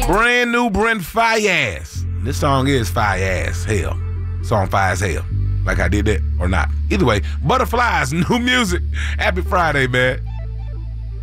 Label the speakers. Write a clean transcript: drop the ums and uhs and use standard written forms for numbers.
Speaker 1: Brand new Brent Faiyaz. This song is fire as hell. Song fire as hell. Like I did that or not. Either way, Butterflies, new music. Happy Friday, man.